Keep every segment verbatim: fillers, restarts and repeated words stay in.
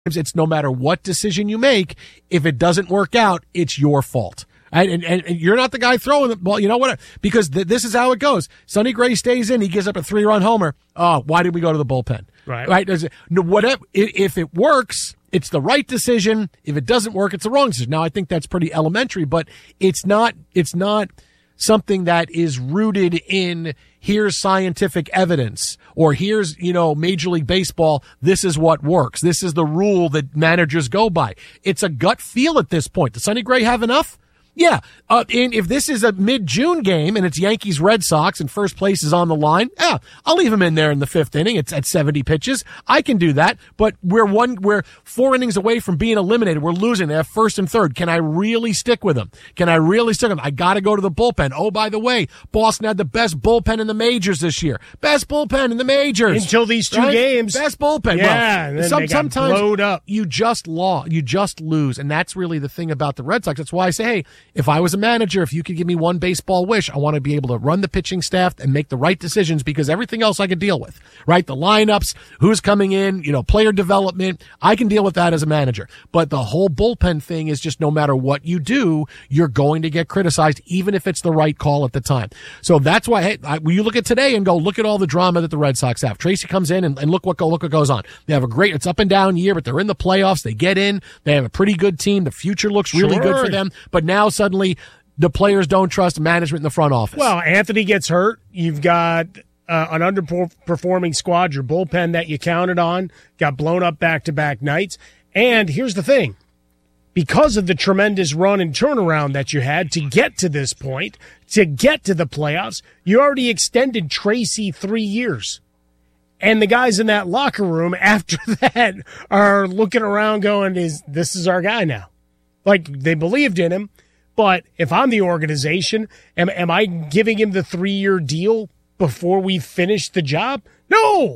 it's no matter what decision you make, if it doesn't work out, it's your fault. And, and, and you're not the guy throwing the ball. You know what? Because th- this is how it goes. Sonny Gray stays in. He gives up a three-run homer. Oh, why did we go to the bullpen? Right. Right. Does it, no, whatever. If it works, it's the right decision. If it doesn't work, it's the wrong decision. Now, I think that's pretty elementary, but it's not. It's not something that is rooted in here's scientific evidence or here's, you know, Major League Baseball. This is what works. This is the rule that managers go by. It's a gut feel at this point. Does Sonny Gray have enough? Yeah. Uh, and if this is a mid-June game and it's Yankees-Red Sox and first place is on the line, yeah, I'll leave him in there in the fifth inning. It's at seventy pitches. I can do that. But we're one, we're four innings away from being eliminated. We're losing. They have first and third. Can I really stick with him? Can I really stick with him? I got to go to the bullpen. Oh, by the way, Boston had the best bullpen in the majors this year. Best bullpen in the majors. Until these two right? games. Best bullpen. Yeah, well, and then some, they got sometimes blowed up. you just law, you just lose. And that's really the thing about the Red Sox. That's why I say, hey, if I was a manager, if you could give me one baseball wish, I want to be able to run the pitching staff and make the right decisions because everything else I can deal with, right? The lineups, who's coming in, you know, player development, I can deal with that as a manager. But the whole bullpen thing is just no matter what you do, you're going to get criticized, even if it's the right call at the time. So that's why, hey, I, when you look at today and go, look at all the drama that the Red Sox have. Tracy comes in and, and look what go, look what goes on. They have a great, it's up and down year, but they're in the playoffs. They get in. They have a pretty good team. The future looks really Sure. good for them. But now suddenly, the players don't trust management in the front office. Well, Anthony gets hurt. You've got uh, an underperforming squad. Your bullpen that you counted on got blown up back-to-back nights. And here's the thing. Because of the tremendous run and turnaround that you had to get to this point, to get to the playoffs, you already extended Tracy three years. And the guys in that locker room after that are looking around going, "Is this is our guy now?" Like, they believed in him. But if I'm the organization, am, am I giving him the three-year deal before we finish the job? No!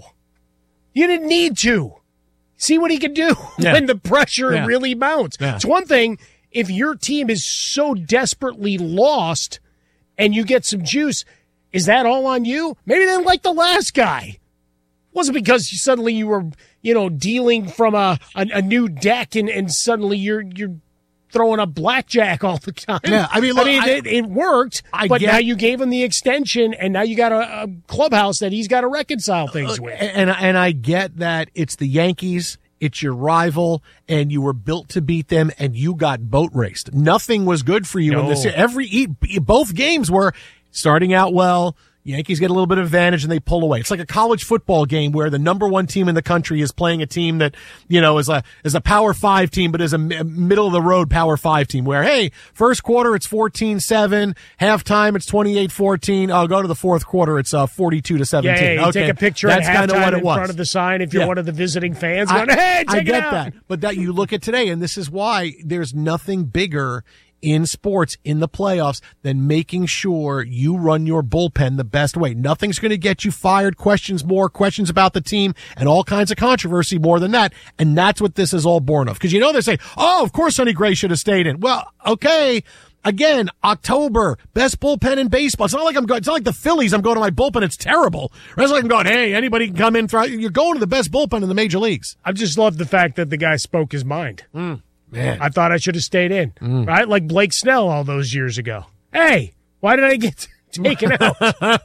You didn't need to. See what he can do yeah. when the pressure yeah. really mounts. Yeah. It's one thing if your team is so desperately lost and you get some juice. Is that all on you? Maybe they didn't like the last guy. It wasn't because you, suddenly you were, you know, dealing from a, a, a new deck and, and suddenly you're you're throwing up blackjack all the time. Yeah, I mean, look, I mean, I, it, it worked, I but get, now you gave him the extension, and now you got a, a clubhouse that he's got to reconcile things uh, with. And and I get that it's the Yankees, it's your rival, and you were built to beat them, and you got boat raced. Nothing was good for you no. in this. Every both games were starting out well. Yankees get a little bit of advantage and they pull away. It's like a college football game where the number one team in the country is playing a team that, you know, is a, is a power five team, but is a middle of the road power five team where, hey, first quarter, it's fourteen seven. Halftime, it's twenty-eight fourteen. I'll go to the fourth quarter. It's uh, forty-two to seventeen. Yeah, yeah, you okay. take a picture That's at halftime what it in was. front of the sign if you're Yeah. one of the visiting fans I, going, hey, take I get it out. that. But that you look at today, and this is why there's nothing bigger in sports, in the playoffs, than making sure you run your bullpen the best way. Nothing's going to get you fired. Questions more, questions about the team, and all kinds of controversy more than that. And that's what this is all born of. Because you know they say, oh, of course Sonny Gray should have stayed in. Well, okay. Again, October, best bullpen in baseball. It's not like I'm going, it's not like the Phillies. I'm going to my bullpen. It's terrible. It's like I'm going, hey, anybody can come in. Throw, you're going to the best bullpen in the major leagues. I just love the fact that the guy spoke his mind. Mm. Man. I thought I should have stayed in, mm. right? Like Blake Snell all those years ago. Hey, why did I get taken out?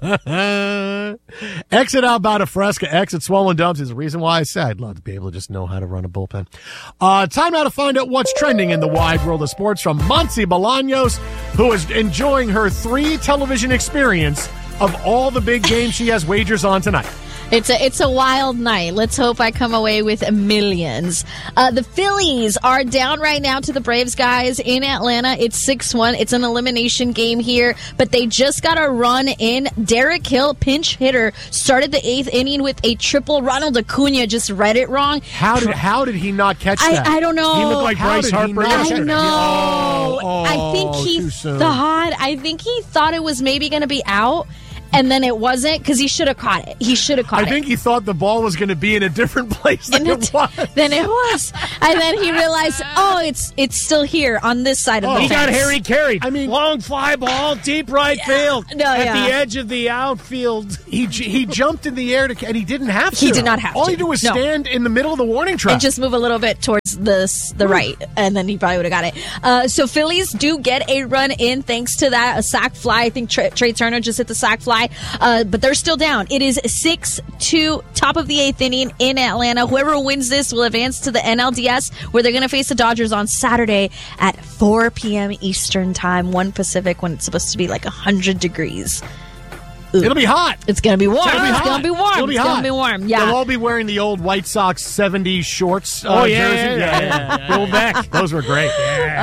Exit out Bout Fresca, exit Swollen Dumps is the reason why I said I'd love to be able to just know how to run a bullpen. Uh, time now to find out what's trending in the wide world of sports from Monse Bolaños, who is enjoying her three television experience of all the big games she has wagers on tonight. It's a it's a wild night. Let's hope I come away with millions. Uh, the Phillies are down right now to the Braves, guys, in Atlanta. It's six one. It's an elimination game here, but they just got a run in. Derek Hill, pinch hitter, started the eighth inning with a triple. Ronald Acuna just read it wrong. How did how did he not catch I, that? I don't know. He looked like How Bryce did he Harper not? yesterday. I know. Oh, I think he too soon. thought. I think he thought it was maybe going to be out. and then it wasn't because he should have caught it. He should have caught I it. think he thought the ball was going to be in a different place than And it was. Then it was, and then he realized, oh, it's it's still here on this side of Oh, the He fence. got Harry carried. I mean- long fly ball, deep right field, No, at yeah. the edge of the outfield. He j- he jumped in the air to, and he didn't have to. He did not have All to. he did was No. stand in the middle of the warning track. And just move a little bit towards the the right, and then he probably would have got it. Uh, so Phillies do get a run in thanks to that a sac fly. I think Trey, Trey Turner just hit the sac fly, uh, but they're still down. It is six two, top of the eighth inning in Atlanta. Whoever wins this will advance to the N L D S, where they're going to face the Dodgers on Saturday at four p.m. Eastern time, one Pacific, when it's supposed to be like one hundred degrees. It'll be hot. It's going to be warm. It's gonna be It's hot. going to be warm. It'll be it's hot. going to be warm. Yeah. They'll all be wearing the old White Sox seventies shorts. Uh, Oh, yeah, jersey. yeah, yeah, yeah, yeah. Roll back. Those were great.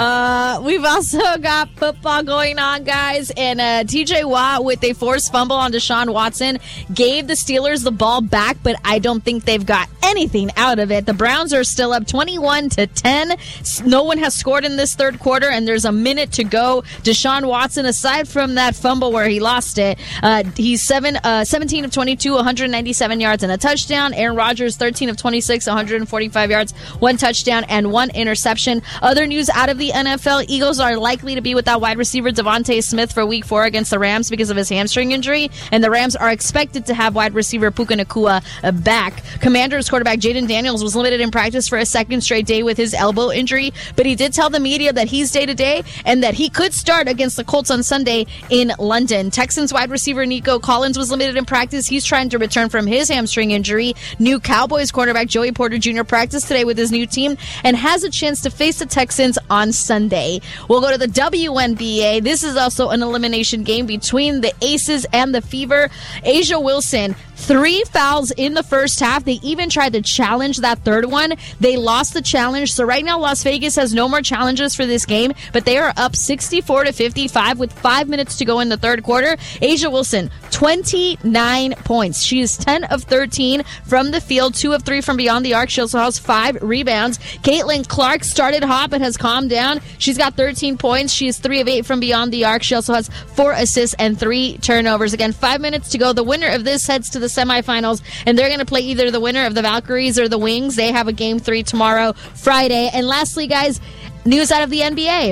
Uh, we've also got football going on, guys. And uh, T J Watt with a forced fumble on Deshaun Watson gave the Steelers the ball back, but I don't think they've got anything out of it. The Browns are still up twenty-one to ten. No one has scored in this third quarter, and there's a minute to go. Deshaun Watson, aside from that fumble where he lost it, uh, he's seven, uh, seventeen of twenty-two, one hundred ninety-seven yards and a touchdown. Aaron Rodgers, thirteen of twenty-six, one hundred forty-five yards, one touchdown, and one interception. Other news out of the N F L, Eagles are likely to be without wide receiver Devontae Smith for week four against the Rams because of his hamstring injury, and the Rams are expected to have wide receiver Puka Nacua uh, back. Commanders quarterback Jaden Daniels was limited in practice for a second straight day with his elbow injury, but he did tell the media that he's day-to-day and that he could start against the Colts on Sunday in London. Texans wide receiver Nico Collins was limited in practice. He's trying to return from his hamstring injury. New Cowboys quarterback Joey Porter Junior practiced today with his new team and has a chance to face the Texans on Sunday. We'll go to the W N B A. This is also an elimination game between the Aces and the Fever. Asia Wilson, three fouls in the first half. They even tried to challenge that third one. They lost the challenge. So right now Las Vegas has no more challenges for this game, but they are up sixty-four to fifty-five with five minutes to go in the third quarter. Asia Wilson, twenty-nine points. She is ten of thirteen from the field, two of three from beyond the arc. She also has five rebounds. Caitlin Clark started hot but has calmed down. She's got thirteen points. She is three of eight from beyond the arc. She also has four assists and three turnovers. Again, five minutes to go. The winner of this heads to the semifinals, and they're going to play either the winner of the Valkyries or the Wings. They have a game three tomorrow, Friday. And lastly, guys, news out of the N B A.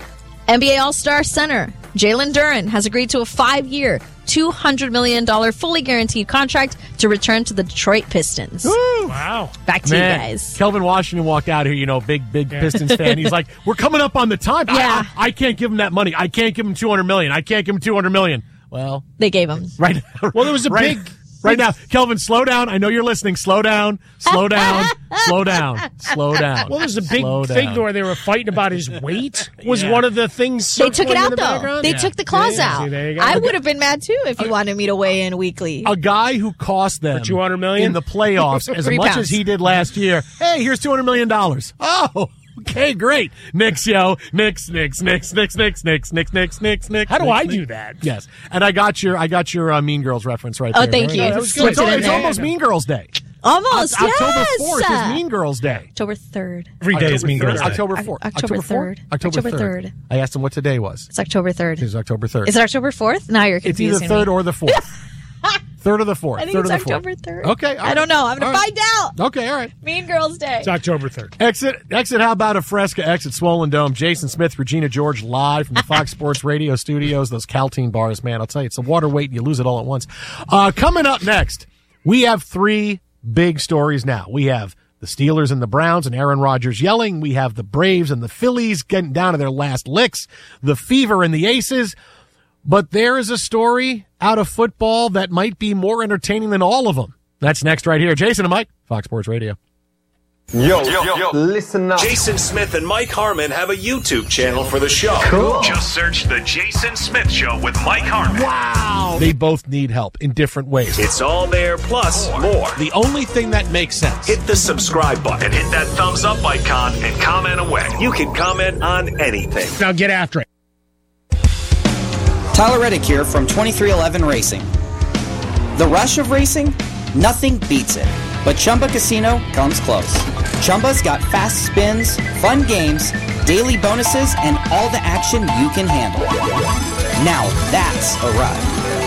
N B A All-Star center Jalen Duren has agreed to a five-year, two hundred million dollars fully guaranteed contract to return to the Detroit Pistons. Woo! Wow. Back to Man, you guys. Kelvin Washington walked out here, you know, big, big Pistons fan. He's like, we're coming up on the time. I- Yeah. I, I can't give him that money. I can't give him two hundred million dollars. I can't give him two hundred million dollars. Well, They gave him. right. Well, there was a right, big- Right now, Kelvin, slow down. I know you're listening. Slow down. Slow down. slow down. Slow down. Well, there's a big Slow thing down. where they were fighting about his weight. Was Yeah. one of the things. They took it circling in out, the though. background? They Yeah. took the clause Yeah, out. see, there you go. I would have been mad, too, if you wanted me to weigh in weekly. A guy who cost them For two hundred million in the playoffs as Three much pounds. as he did last year. Hey, here's two hundred million dollars. Oh, okay, great. Knicks, yo. Knicks, Knicks, Knicks, Knicks, Knicks, Knicks, Knicks, Knicks, Knicks, Knicks. How do Knicks, I Knicks. do that? Yes. And I got your I got your uh, Mean Girls reference right Oh, there. thank Right? you. that was So good. it's, Slipped it in it's there. almost Mean Girls Day. Almost, O- yes. October fourth is Mean Girls Day. October third. Every day is October Mean third. Girls Day. October fourth. October third. October October third. third. I asked him what today was. It's October third. It was October third. Is it October fourth? Now you're It's confusing either third me. or the fourth. Third or the fourth. I think third it's or the fourth. October third. Okay. all I don't right. know. I'm going All to right. find out. Okay, all right. Mean Girls Day. It's October third. Exit, exit. How about a Fresca? Exit Swollen Dome. Jason Smith, Regina George, live from the Fox Sports Radio studios. Those Caltine bars, man. I'll tell you, it's a water weight, and you lose it all at once. Uh, coming up next, we have three big stories now. We have the Steelers and the Browns and Aaron Rodgers yelling. We have the Braves and the Phillies getting down to their last licks. The Fever and the Aces. But there is a story out of football that might be more entertaining than all of them. That's next right here. Jason and Mike, Fox Sports Radio. Yo, yo, yo, listen up. Jason Smith and Mike Harmon have a YouTube channel for the show. Cool. Just search The Jason Smith Show with Mike Harmon. Wow. They both need help in different ways. It's all there, plus more. The only thing that makes sense. Hit the subscribe button and hit that thumbs up icon and comment away. You can comment on anything. Now get after it. Tyler Reddick here from twenty-three eleven Racing. The rush of racing? Nothing beats it. But Chumba Casino comes close. Chumba's got fast spins, fun games, daily bonuses, and all the action you can handle. Now that's a ride.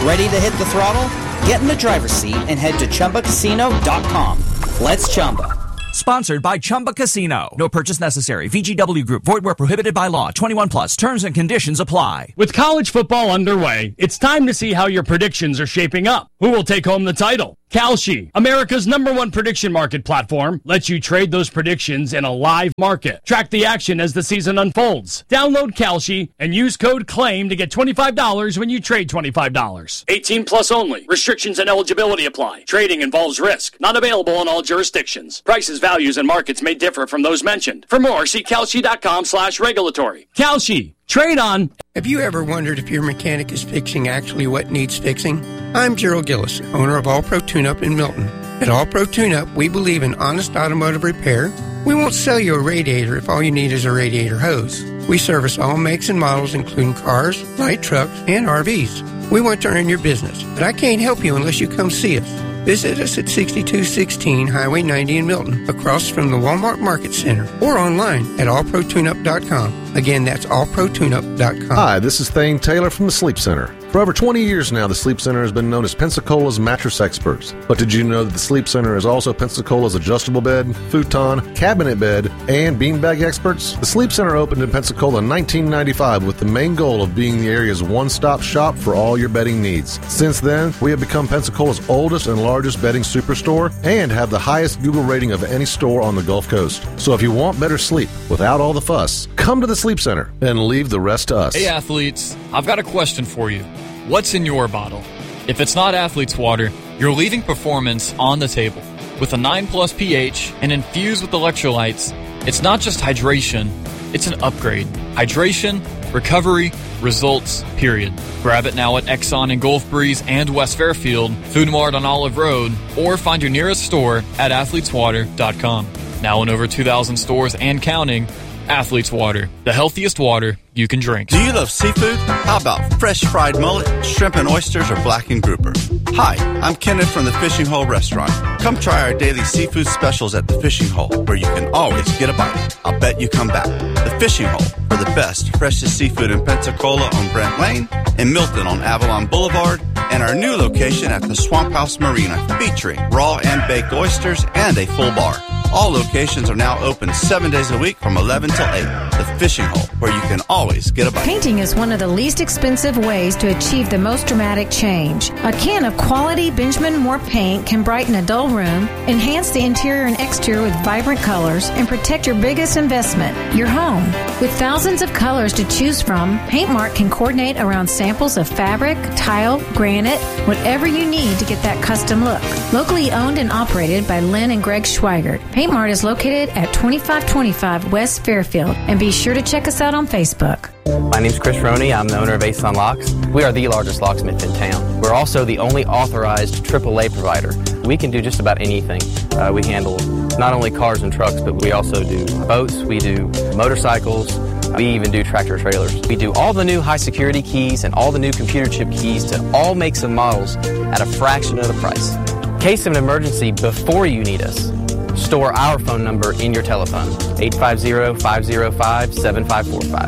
Ready to hit the throttle? Get in the driver's seat and head to Chumba Casino dot com. Let's Chumba. Sponsored by Chumba Casino. No purchase necessary. V G W Group. Void where prohibited by law. twenty-one plus. Terms and conditions apply. With college football underway, it's time to see how your predictions are shaping up. Who will take home the title? Kalshi, America's number one prediction market platform, lets you trade those predictions in a live market. Track the action as the season unfolds. Download Kalshi and use code CLAIM to get twenty-five dollars when you trade twenty-five dollars. eighteen plus only. Restrictions and eligibility apply. Trading involves risk. Not available in all jurisdictions. Prices, values, and markets may differ from those mentioned. For more, see Kalshi.com slash regulatory. Kalshi. Trade on. Have you ever wondered if your mechanic is fixing actually what needs fixing? I'm Gerald Gillis, owner of All Pro Tune-Up in Milton. At All Pro Tune-Up, we believe in honest automotive repair. We won't sell you a radiator if all you need is a radiator hose. We service all makes and models, including cars, light trucks, and R Vs. We want to earn your business, but I can't help you unless you come see us. Visit us at sixty-two sixteen Highway ninety in Milton, across from the Walmart Market Center, or online at all pro tune up dot com. Again, that's all pro tune up dot com. Hi, this is Thane Taylor from the Sleep Center. For over twenty years now, the Sleep Center has been known as Pensacola's mattress experts. But did you know that the Sleep Center is also Pensacola's adjustable bed, futon, cabinet bed, and beanbag experts? The Sleep Center opened in Pensacola in nineteen ninety-five with the main goal of being the area's one-stop shop for all your bedding needs. Since then, we have become Pensacola's oldest and largest bedding superstore and have the highest Google rating of any store on the Gulf Coast. So if you want better sleep without all the fuss, come to the Sleep Center and leave the rest to us. Hey athletes, I've got a question for you. What's in your bottle? If it's not Athlete's Water, you're leaving performance on the table. With a nine plus pH and infused with electrolytes, it's not just hydration, it's an upgrade. Hydration, recovery, results, period. Grab it now at Exxon in Gulf Breeze and West Fairfield, Food Mart on Olive Road, or find your nearest store at athletes water dot com. Now in over two thousand stores and counting, Athlete's Water, the healthiest water you can drink. Do you love seafood? How about fresh fried mullet, shrimp and oysters, or blackened grouper? Hi, I'm Kenneth from the Fishing Hole Restaurant. Come try our daily seafood specials at the Fishing Hole, where you can always get a bite. I'll bet you come back. The Fishing Hole, for the best, freshest seafood in Pensacola on Brent Lane, in Milton on Avalon Boulevard, and our new location at the Swamp House Marina, featuring raw and baked oysters and a full bar. All locations are now open seven days a week from eleven till eight. The Fishing Hole, where you can always get a bite. Painting is one of the least expensive ways to achieve the most dramatic change. A can of quality Benjamin Moore paint can brighten a dull room, enhance the interior and exterior with vibrant colors, and protect your biggest investment, your home. With thousands of colors to choose from, Paint Mart can coordinate around samples of fabric, tile, granite, whatever you need to get that custom look. Locally owned and operated by Lynn and Greg Schweigert, Paint Mart is located at twenty-five twenty-five West Fairfield, and be sure to check us out on Facebook. My name's Chris Roney. I'm the owner of Ace-On Locks. We are the largest locksmith in town. We're also the only authorized triple A provider. We can do just about anything. Uh, we handle not only cars and trucks, but we also do boats, we do motorcycles, we even do tractor trailers. We do all the new high security keys and all the new computer chip keys to all makes and models at a fraction of the price. In case of an emergency before you need us, store our phone number in your telephone, eight five zero, five zero five, seven five four five.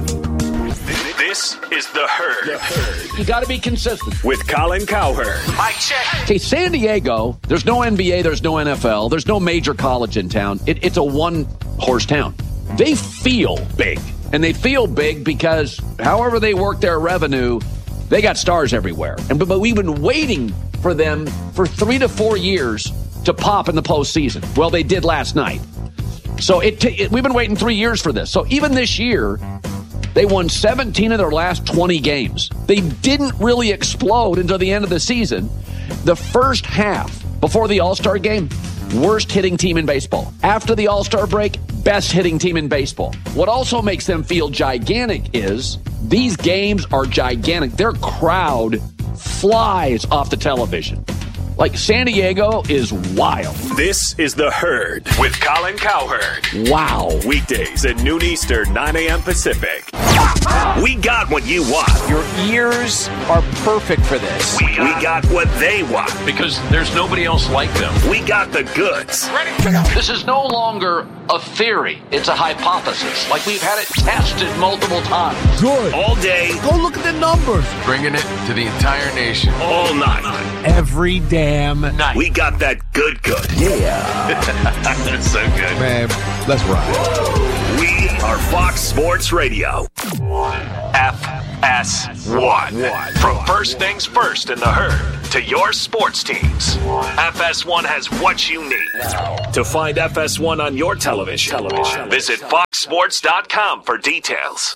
This is The Herd. The Herd. You got to be consistent. With Colin Cowherd. Mike check. Okay, San Diego, there's no N B A, there's no N F L, there's no major college in town. It, it's a one-horse town. They feel big. And they feel big because however they work their revenue, they got stars everywhere. And but, but we've been waiting for them for three to four years to pop in the postseason. Well, they did last night. So it, t- it we've been waiting three years for this. So even this year, they won seventeen of their last twenty games. They didn't really explode until the end of the season. The first half, before the All-Star game, worst hitting team in baseball. After the All-Star break, best hitting team in baseball. What also makes them feel gigantic is these games are gigantic. Their crowd flies off the television. Like, San Diego is wild. This is The Herd with Colin Cowherd. Wow. Weekdays at noon Eastern, nine a.m. Pacific. We got what you want. Your ears are perfect for this. We got, we got what they want. Because there's nobody else like them. We got the goods. Ready? This is no longer a theory. It's a hypothesis. Like we've had it tested multiple times. Good. All day. Go look at the numbers. Bringing it to the entire nation. All night. Every damn night. We got that good good. Yeah. That's so good. Man, let's ride. We are Fox Sports Radio. F S one. From first things first in the herd to your sports teams, F S one has what you need. To find F S one on your television, television. visit fox sports dot com for details.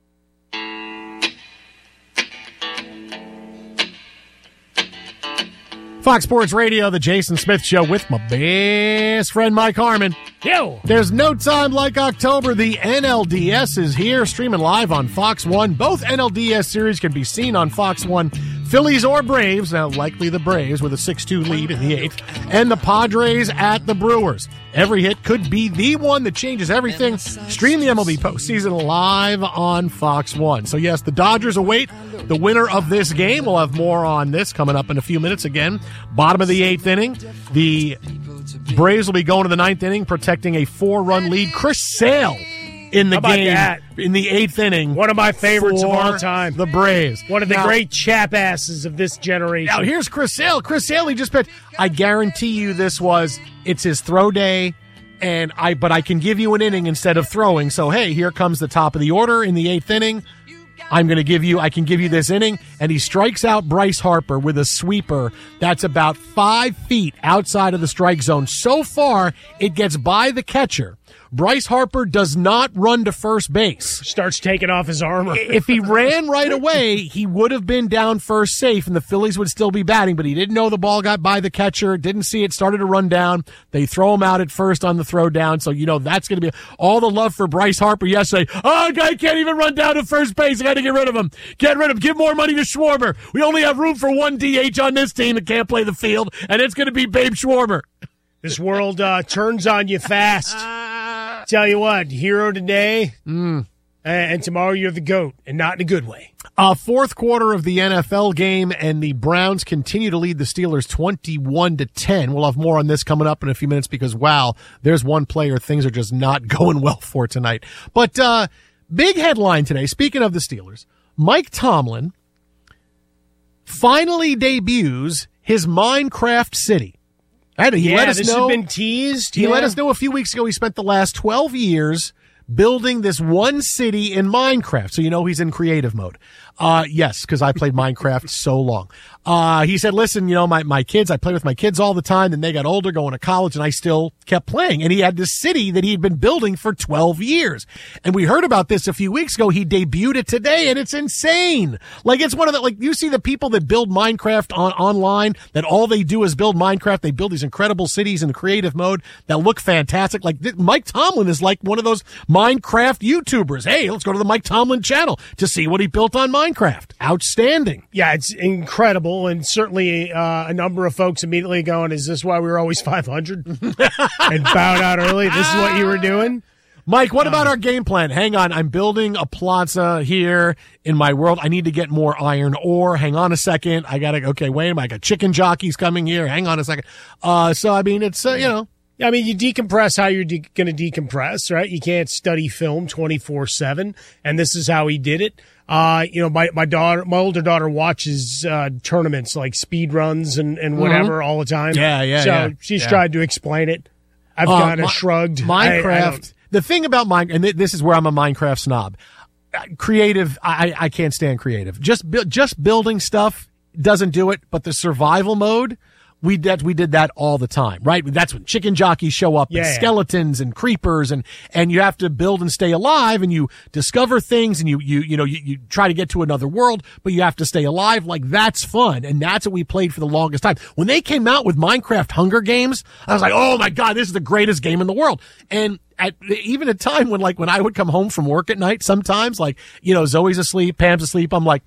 Fox Sports Radio, the Jason Smith Show with my best friend Mike Harmon. Yo! There's no time like October. The N L D S is here, streaming live on Fox one. Both N L D S series can be seen on Fox one. Phillies or Braves, now likely the Braves with a six two lead in the eighth, and the Padres at the Brewers. Every hit could be the one that changes everything. Stream the M L B postseason live on Fox one. So yes, the Dodgers await the winner of this game. We'll have more on this coming up in a few minutes again. Bottom of the eighth inning. The Braves will be going to the ninth inning, protecting a four-run lead. Chris Sale in the How game about that? in the eighth inning. One of my favorites of for all time. The Braves. One of the Now- great chap asses of this generation. Now, here's Chris Sale. Chris Sale, he just pitched. I guarantee you this was, it's his throw day, and I, but I can give you an inning instead of throwing. So, hey, here comes the top of the order in the eighth inning. I'm going to give you, I can give you this inning. And he strikes out Bryce Harper with a sweeper that's about five feet outside of the strike zone. So far, it gets by the catcher. Bryce Harper does not run to first base. Starts taking off his armor. If he ran right away, he would have been down first safe, and the Phillies would still be batting, but he didn't know the ball got by the catcher, didn't see it, started to run down. They throw him out at first on the throw down, so you know that's going to be all the love for Bryce Harper yesterday. Oh, guy can't even run down to first base. I got to get rid of him. Get rid of him. Give more money to Schwarber. We only have room for one D H on this team that can't play the field, and it's going to be Babe Schwarber. This world uh, turns on you fast. Tell you what, hero today, mm. and tomorrow you're the GOAT, and not in a good way. Uh, fourth quarter of the N F L game, and the Browns continue to lead the Steelers twenty-one to ten. We'll have more on this coming up in a few minutes because, wow, there's one player things are just not going well for tonight. But uh, big headline today, speaking of the Steelers, Mike Tomlin finally debuts his Minecraft city. Right, he yeah, let us this know, has been teased. He yeah. let us know a few weeks ago he spent the last twelve years building this one city in Minecraft. So you know he's in creative mode. Uh, yes, because I played Minecraft so long. Uh, he said, listen, you know, my, my kids, I play with my kids all the time. Then they got older, going to college, and I still kept playing. And he had this city that he'd been building for twelve years. And we heard about this a few weeks ago. He debuted it today, and it's insane. Like, it's one of the, like, you see the people that build Minecraft on online, that all they do is build Minecraft. They build these incredible cities in creative mode that look fantastic. Like, th- Mike Tomlin is like one of those Minecraft YouTubers. Hey, let's go to the Mike Tomlin channel to see what he built on Minecraft. Outstanding. Yeah, it's incredible. And certainly uh, a number of folks immediately going, is this why we were always five hundred? And bowed out early. This is what you were doing? Mike, what about our game plan? Hang on. I'm building a plaza here in my world. I need to get more iron ore. Hang on a second. I got to, okay, wait a minute. I got chicken jockeys coming here. Hang on a second. Uh, so, I mean, it's, uh, you know. I mean, you decompress how you're de- going to decompress, right? You can't study film twenty-four seven, and this is how he did it. Uh, you know, my, my daughter, my older daughter watches, uh, tournaments like speed runs and, and whatever mm-hmm. all the time. Yeah, yeah, So yeah. she's yeah. tried to explain it. I've uh, kind of Mi- shrugged. Minecraft. I, I the thing about Minecraft, and th- this is where I'm a Minecraft snob. Creative, I, I can't stand creative. Just, bu- just building stuff doesn't do it, but the survival mode, We did, we did that all the time, right? That's when chicken jockeys show up, Yeah, and yeah. skeletons and creepers, and, and you have to build and stay alive, and you discover things, and you, you, you know, you, you try to get to another world, but you have to stay alive. Like, that's fun. And that's what we played for the longest time. When they came out with Minecraft Hunger Games, I was like, oh my God, this is the greatest game in the world. And at even a time when, like, when I would come home from work at night, sometimes, like, you know, Zoe's asleep, Pam's asleep, I'm like,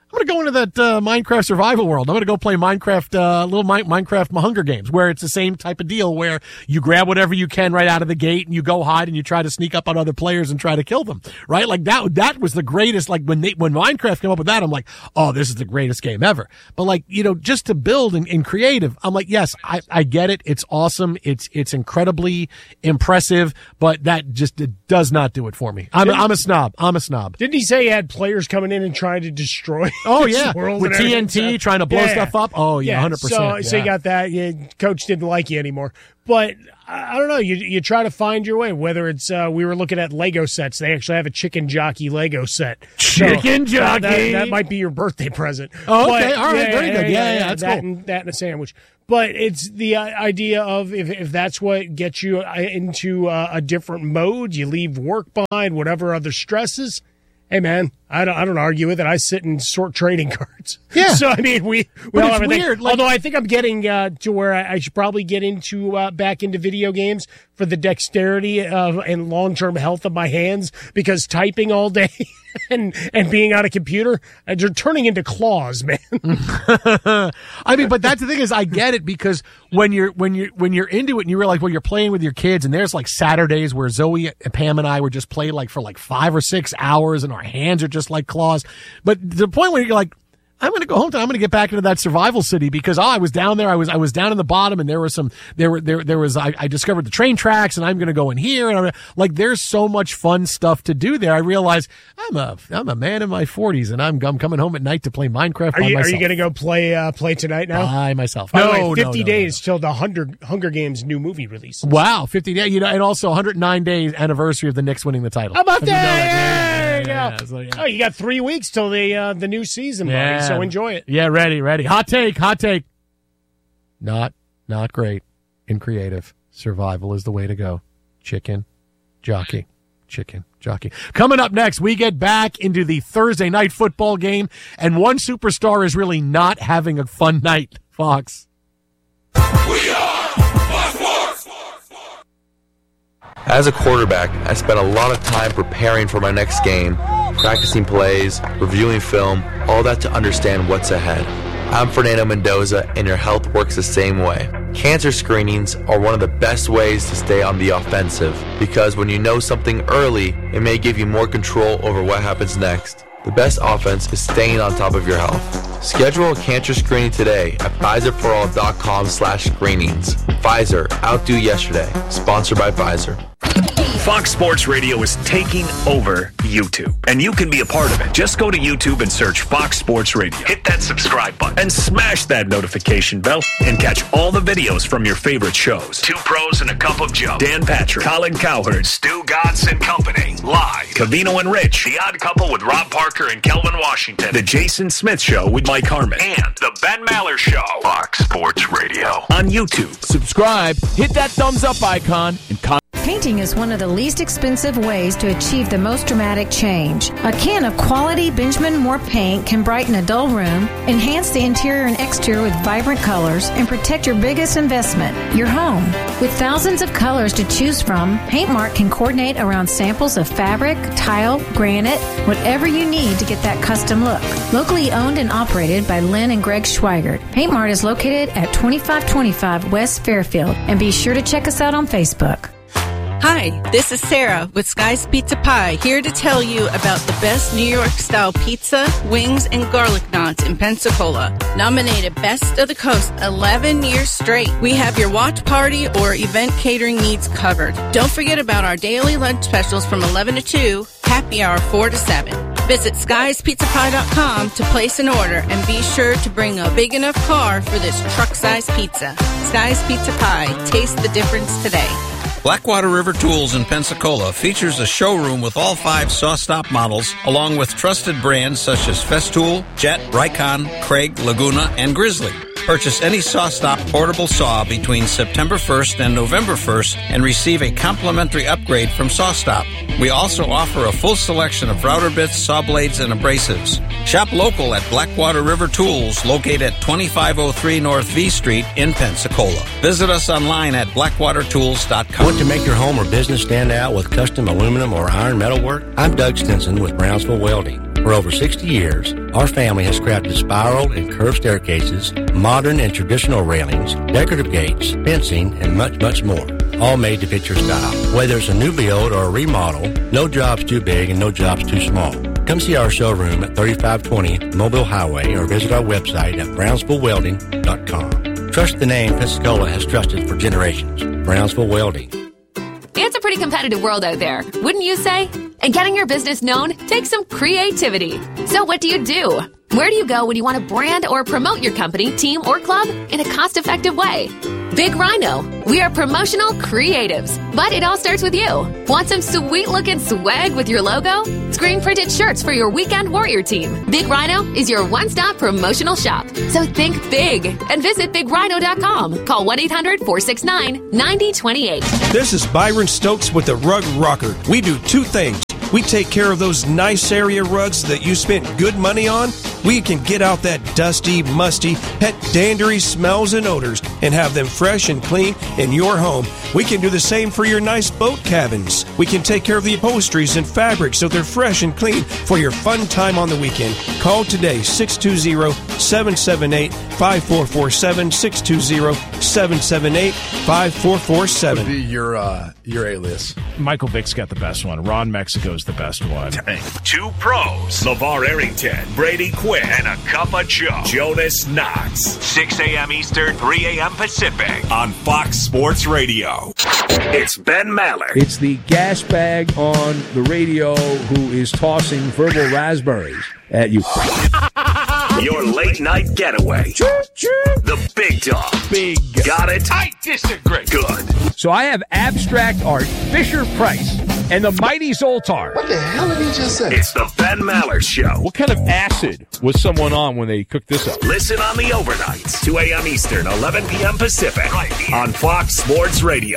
I'm going to go into that uh, Minecraft survival world. I'm going to go play Minecraft, uh, little Mi- Minecraft Hunger Games, where it's the same type of deal where you grab whatever you can right out of the gate and you go hide and you try to sneak up on other players and try to kill them, right? Like that, that was the greatest, like when they, when Minecraft came up with that, I'm like, oh, this is the greatest game ever. But like, you know, just to build in, in creative, I'm like, yes, I, I get it. It's awesome. It's, it's incredibly impressive, but that just it does not do it for me. I'm, I'm a snob. I'm a snob. Didn't he say he had players coming in and trying to destroy? Oh yeah, with T N T trying to blow yeah. stuff up. Oh yeah, yeah. one hundred percent. So, yeah. so you got that. Yeah, coach didn't like you anymore. But I, I don't know. You you try to find your way. Whether it's uh, we were looking at Lego sets. They actually have a chicken jockey Lego set. Chicken so, jockey. That, that might be your birthday present. Oh, okay. But, All right. Yeah, Very yeah, good. Yeah, yeah. yeah that's that cool. And, that and a sandwich. But it's the uh, idea of if, if that's what gets you into uh, a different mode, you leave work behind, whatever other stresses. Hey, man, I don't, I don't argue with it. I sit and sort trading cards. Yeah. So, I mean, we, we but all it's have everything. weird. Like, Although I think I'm getting uh, to where I, I should probably get into uh, back into video games for the dexterity of, and long-term health of my hands, because typing all day and and being on a computer, uh, they're turning into claws, man. I mean, but that's the thing is, I get it, because when you're when you're when you're into it and you realize, well, you're playing with your kids, and there's like Saturdays where Zoe, Pam, and I would just play like for like five or six hours, and our hands are just like claws. But the point where you're like, I'm going to go home tonight. I'm going to get back into that survival city, because oh, I was down there. I was I was down in the bottom, and there was some there were there there was I, I discovered the train tracks, and I'm going to go in here, and I'm like, there's so much fun stuff to do there. I realize I'm a I'm a man in my forties, and I'm I'm coming home at night to play Minecraft Are by you myself. Are you going to go play uh, play tonight now? By myself. By no, the way, fifty no, no, days no. till the Hunger Hunger Games new movie release. Wow, fifty days. You know, and also one hundred nine days anniversary of the Knicks winning the title. How about that? You know, like, There you go. yeah, yeah, so, yeah. Oh, you got three weeks till the uh, the new season, buddy. Yeah. So enjoy it. Yeah, ready, ready. Hot take, hot take. Not, not great in creative. Survival is the way to go. Chicken, jockey, chicken, jockey. Coming up next, we get back into the Thursday night football game, and one superstar is really not having a fun night. Fox. We are Fox Sports. As a quarterback, I spent a lot of time preparing for my next game, practicing plays, reviewing film, all that to understand what's ahead. I'm Fernando Mendoza, and your health works the same way. Cancer screenings are one of the best ways to stay on the offensive, because when you know something early, it may give you more control over what happens next. The best offense is staying on top of your health. Schedule a cancer screening today at Pfizerforall.com slash screenings. Pfizer, outdo yesterday. Sponsored by Pfizer. Fox Sports Radio is taking over YouTube, and you can be a part of it. Just go to YouTube and search Fox Sports Radio. Hit that subscribe button and smash that notification bell and catch all the videos from your favorite shows. Two Pros and a Cup of Joe, Dan Patrick, Colin Cowherd, Stu Godson Company, Live, Cavino and Rich, The Odd Couple with Rob Parker and Kelvin Washington, The Jason Smith Show with Mike Harmon, and The Ben Maller Show. Fox Sports Radio on YouTube. Subscribe, hit that thumbs up icon, and comment. Painting is one of the least expensive ways to achieve the most dramatic change. A can of quality Benjamin Moore paint can brighten a dull room, enhance the interior and exterior with vibrant colors, and protect your biggest investment, your home. With thousands of colors to choose from, Paintmark can coordinate around samples of fabric, tile, granite, whatever you need to get that custom look. Locally owned and operated by Lynn and Greg Schweigert, Paintmark is located at twenty-five twenty-five West Fairfield, and be sure to check us out on Facebook. Hi, this is Sarah with Sky's Pizza Pie, here to tell you about the best New York-style pizza, wings, and garlic knots in Pensacola. Nominated Best of the Coast eleven years straight. We have your watch party or event catering needs covered. Don't forget about our daily lunch specials from eleven to two, happy hour four to seven. Visit skies pizza pie dot com to place an order, and be sure to bring a big enough car for this truck-sized pizza. Sky's Pizza Pie. Taste the difference today. Blackwater River Tools in Pensacola features a showroom with all five SawStop models, along with trusted brands such as Festool, Jet, Rycon, Craig, Laguna, and Grizzly. Purchase any SawStop portable saw between September first and November first and receive a complimentary upgrade from SawStop. We also offer a full selection of router bits, saw blades, and abrasives. Shop local at Blackwater River Tools, located at twenty-five oh three North V Street in Pensacola. Visit us online at blackwater tools dot com. Want to make your home or business stand out with custom aluminum or iron metal work? I'm Doug Stinson with Brownsville Welding. For over sixty years, our family has crafted spiral and curved staircases, modern and traditional railings, decorative gates, fencing, and much, much more. All made to fit your style. Whether it's a new build or a remodel, no job's too big and no job's too small. Come see our showroom at thirty-five twenty Mobile Highway or visit our website at brownsville welding dot com. Trust the name Pensacola has trusted for generations. Brownsville Welding. It's a pretty competitive world out there, wouldn't you say? And getting your business known takes some creativity. So what do you do? Where do you go when you want to brand or promote your company, team, or club in a cost-effective way? Big Rhino. We are promotional creatives, but it all starts with you. Want some sweet-looking swag with your logo? Screen-printed shirts for your weekend warrior team. Big Rhino is your one-stop promotional shop. So think big and visit big rhino dot com. Call one eight hundred four six nine nine zero two eight. This is Byron Stokes with the Rug Rocker. We do two things. We take care of those nice area rugs that you spent good money on. We can get out that dusty, musty, pet dandery smells and odors and have them fresh and clean in your home. We can do the same for your nice boat cabins. We can take care of the upholsteries and fabrics so they're fresh and clean for your fun time on the weekend. Call today, six two zero, seven seven eight, five four four seven, six two zero, seven seven eight, five four four seven. Would be your, uh, your alias. Michael Vick's got the best one. Ron Mexico's the best one. Two pros, LeVar Arrington, Brady Quinn, and a cup of Joe, Jonas Knox. six a.m. Eastern, three a.m. Pacific on Fox Sports Radio. It's Ben Maller. It's the gas bag on the radio who is tossing verbal raspberries at you. Your late night getaway. The big dog. Big. Got it? I disagree. Good. So I have abstract art, Fisher Price, and the Mighty Zoltar. What the hell did he just say? It's the Ben Maller Show. What kind of acid was someone on when they cooked this up? Listen on the overnights, two a.m. Eastern, eleven p.m. Pacific, right here on Fox Sports Radio.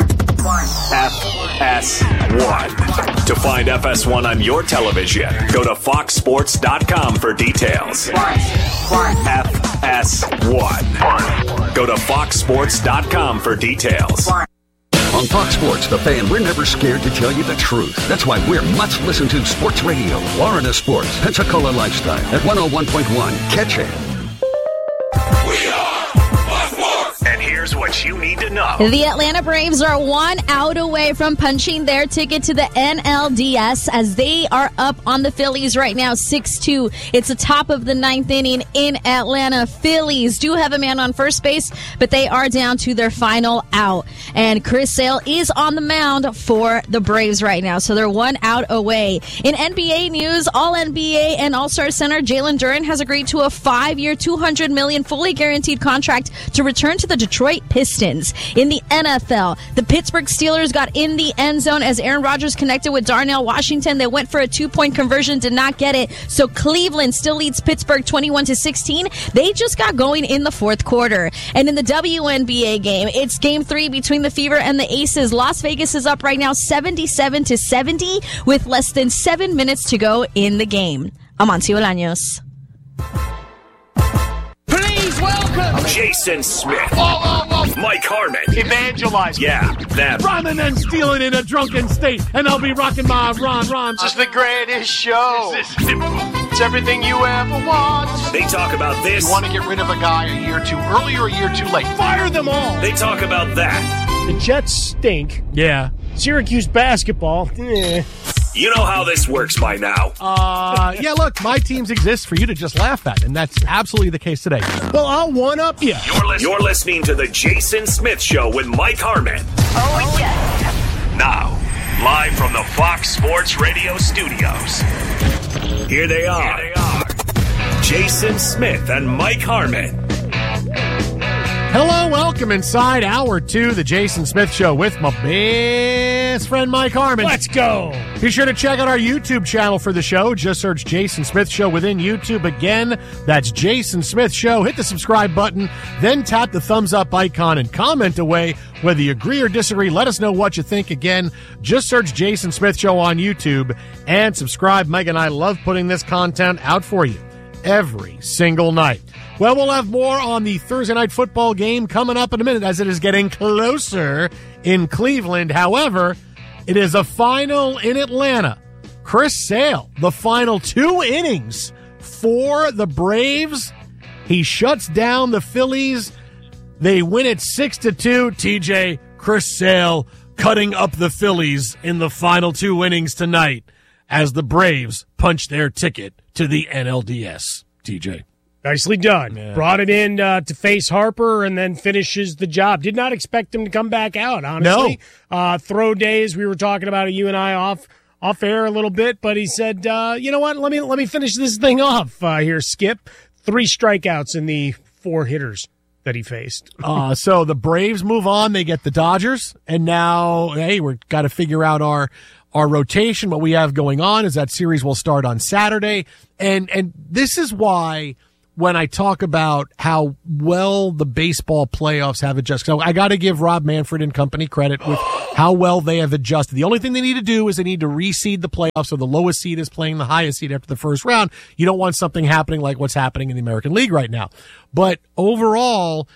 F S one. To find F S one on your television, go to fox sports dot com for details. F S one. Go to fox sports dot com for details. On Fox Sports, The Fan, we're never scared to tell you the truth. That's why we're much listened to sports radio. Florida Sports, Pensacola Lifestyle at one oh one point one. Catch it. We are Fox Sports. And here's what you need to know. The Atlanta Braves are one out away from punching their ticket to the N L D S as they are up on the Phillies right now, six two. It's the top of the ninth inning in Atlanta. Phillies do have a man on first base, but they are down to their final out. And Chris Sale is on the mound for the Braves right now, so they're one out away. In N B A news, All N B A and All-Star center Jalen Duren has agreed to a five-year, two hundred million dollars fully guaranteed contract to return to the Detroit Pistons. In the N F L, the Pittsburgh Steelers got in the end zone as Aaron Rodgers connected with Darnell Washington. They went for a two-point conversion, did not get it. So Cleveland still leads Pittsburgh twenty-one to sixteen. They just got going in the fourth quarter. And in the W N B A game, it's game three between the Fever and the Aces. Las Vegas is up right now seventy-seven to seventy with less than seven minutes to go in the game. Amancio Bolaños. Please welcome Jason Smith. Oh, oh, oh. Mike Harmon. Evangelize. Yeah, them. Rhyming and stealing in a drunken state, and I'll be rocking my Ron Ron. This is the greatest show. It's everything you ever want. They talk about this. You want to get rid of a guy a year too early or a year too late? Fire them all. They talk about that. The Jets stink. Yeah. Syracuse basketball. Eh. You know how this works by now. Uh, yeah, look, my teams exist for you to just laugh at, and that's absolutely the case today. Well, I'll one-up you. You're, li- You're listening to The Jason Smith Show with Mike Harmon. Oh, yes. Now, live from the Fox Sports Radio studios. Here they are. Here they are. Jason Smith and Mike Harmon. Hello, welcome inside hour two, The Jason Smith Show with my best friend Mike Harmon. Let's go. Be sure to check out our YouTube channel for the show. Just search Jason Smith Show within YouTube. Again, that's Jason Smith Show. Hit the subscribe button, then tap the thumbs up icon and comment away whether you agree or disagree. Let us know what you think. Again, just search Jason Smith Show on YouTube and subscribe. Meg and I love putting this content out for you every single night. Well, we'll have more on the Thursday night football game coming up in a minute as it is getting closer in Cleveland. However, it is a final in Atlanta. Chris Sale, the final two innings for the Braves. He shuts down the Phillies. They win it six to two. T J, Chris Sale cutting up the Phillies in the final two innings tonight as the Braves punch their ticket to the N L D S. T J. Nicely done. Yeah. Brought it in uh, to face Harper and then finishes the job. Did not expect him to come back out, honestly. No. Uh, throw days, we were talking about it, you and I, off off air a little bit, but he said, uh, you know what, let me let me finish this thing off uh, here, Skip. Three strikeouts in the four hitters that he faced. uh, so the Braves move on. They get the Dodgers, and now, hey, we've got to figure out our our rotation. What we have going on is that series will start on Saturday, and and this is why when I talk about how well the baseball playoffs have adjusted, so I got to give Rob Manfred and company credit with how well they have adjusted. The only thing they need to do is they need to reseed the playoffs, so the lowest seed is playing the highest seed after the first round. You don't want something happening like what's happening in the American League right now. But overall,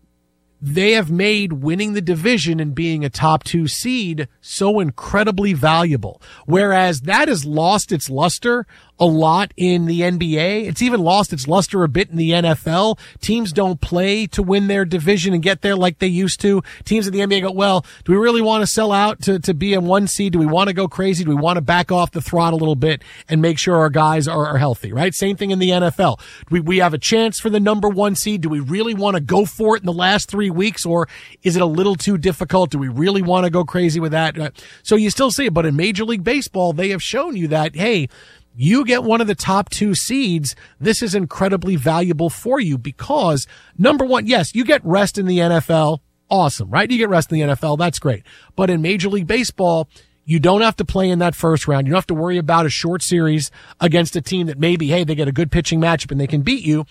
they have made winning the division and being a top two seed so incredibly valuable. Whereas that has lost its luster a lot in the N B A. It's even lost its luster a bit in the N F L. Teams don't play to win their division and get there like they used to. Teams in the N B A go, well, do we really want to sell out to, to be in one seed? Do we want to go crazy? Do we want to back off the throttle a little bit and make sure our guys are, are healthy, right? Same thing in the N F L. Do we, we have a chance for the number one seed. Do we really want to go for it in the last three weeks, or is it a little too difficult? Do we really want to go crazy with that? So you still see it, but in Major League Baseball, they have shown you that, hey, you get one of the top two seeds, this is incredibly valuable for you because, number one, yes, you get rest in the N F L. Awesome, right? You get rest in the N F L. That's great. But in Major League Baseball, you don't have to play in that first round. You don't have to worry about a short series against a team that maybe, hey, they get a good pitching matchup and they can beat you.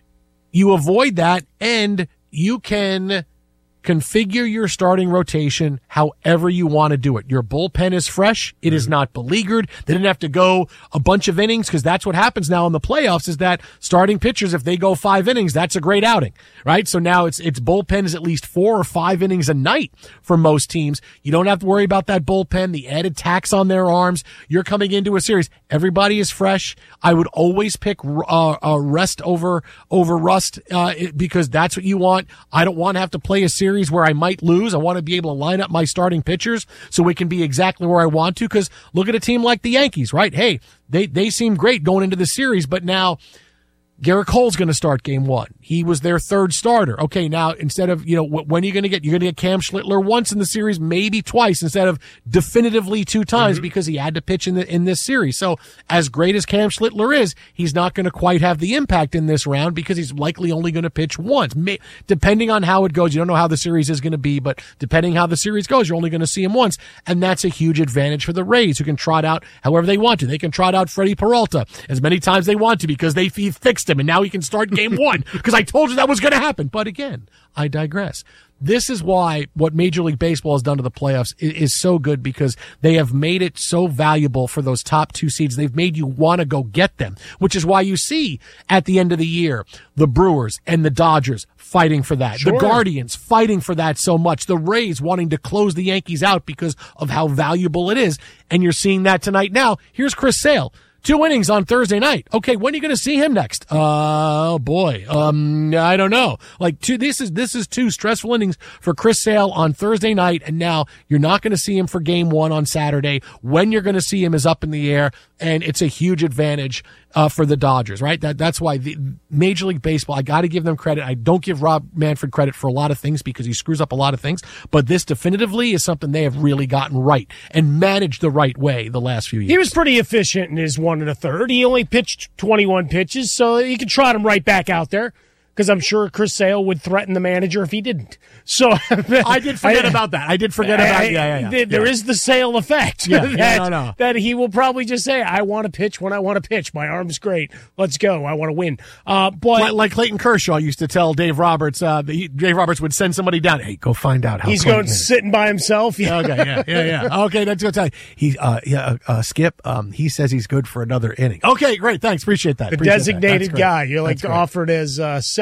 You avoid that, and you can configure your starting rotation however you want to do it. Your bullpen is fresh. It is not beleaguered. They didn't have to go a bunch of innings because that's what happens now in the playoffs is that starting pitchers, if they go five innings, that's a great outing, right? So now it's, it's bullpen is at least four or five innings a night for most teams. You don't have to worry about that bullpen, the added tax on their arms. You're coming into a series. Everybody is fresh. I would always pick uh, uh, rest over, over rust uh, because that's what you want. I don't want to have to play a series where I might lose. I want to be able to line up my starting pitchers so it can be exactly where I want to. Because look at a team like the Yankees, right? Hey, they, they seem great going into the series, but now Garrett Cole's going to start game one. He was their third starter. Okay, now instead of, you know, when are you going to get, you're going to get Cam Schlittler once in the series, maybe twice instead of definitively two times mm-hmm. because he had to pitch in the, in this series. So as great as Cam Schlittler is, he's not going to quite have the impact in this round because he's likely only going to pitch once. May, depending on how it goes, you don't know how the series is going to be, but depending how the series goes, you're only going to see him once. And that's a huge advantage for the Rays who can trot out however they want to. They can trot out Freddie Peralta as many times they want to because they he fixed him and now he can start game one because I told you that was going to happen. But again, I digress. This is why what Major League Baseball has done to the playoffs is, is so good because they have made it so valuable for those top two seeds. They've made you want to go get them, which is why you see at the end of the year, the Brewers and the Dodgers fighting for that. Sure. The Guardians fighting for that so much. The Rays wanting to close the Yankees out because of how valuable it is. And you're seeing that tonight. Now, here's Chris Sale. Two innings on Thursday night. Okay, when are you going to see him next? Uh, oh boy. Um, I don't know. Like two, this is, this is two stressful innings for Chris Sale on Thursday night. And now you're not going to see him for game one on Saturday. When you're going to see him is up in the air. And it's a huge advantage, uh, for the Dodgers, right? That, that's why the Major League Baseball, I got to give them credit. I don't give Rob Manfred credit for a lot of things because he screws up a lot of things. But this definitively is something they have really gotten right and managed the right way the last few years. He was pretty efficient in his one and a third. He only pitched twenty-one pitches, so you can trot him right back out there. Because I'm sure Chris Sale would threaten the manager if he didn't. So I did forget I, about that. I did forget I, about yeah, yeah, yeah. There yeah. is the Sale effect. Yeah, that, yeah, no, no. that he will probably just say, I want to pitch when I want to pitch. My arm's great. Let's go. I want to win. Uh, but like, like Clayton Kershaw used to tell Dave Roberts, uh, the, Dave Roberts would send somebody down. Hey, go find out how he's Clayton going is. sitting by himself. Yeah. Okay, yeah, yeah, yeah. Okay, that's what I'm telling you. He, uh, yeah, uh, Skip, um, he says he's good for another inning. Okay, great. Thanks. Appreciate that. The Appreciate designated that. guy. You're like offered as uh, second.